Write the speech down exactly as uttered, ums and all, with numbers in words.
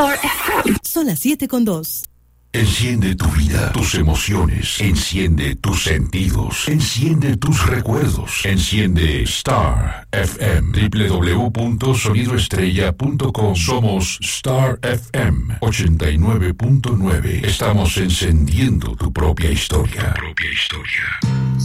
Star F M. Son las siete con dos. Enciende tu vida, tus emociones, enciende tus sentidos, enciende tus recuerdos, enciende Star F M, doble u doble u doble u punto sonido estrella punto com. Somos Star F M ochenta y nueve punto nueve. Estamos encendiendo tu propia historia. Tu propia historia.